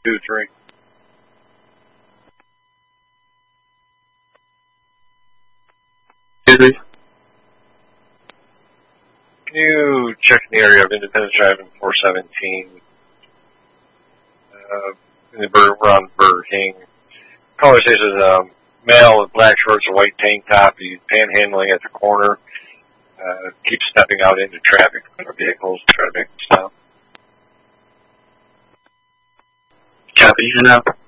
2-3. Excuse me? Can you check the area of Independence Drive in 417? In the we're on Burger King. Caller says there's a male with black shorts and white tank top. He's panhandling at the corner. Keeps stepping out into traffic. Vehicles try to make him stop. Copy, and